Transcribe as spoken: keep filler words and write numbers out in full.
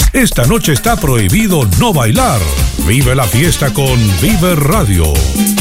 Esta noche está prohibido no bailar. Vive la fiesta con Vive Radio.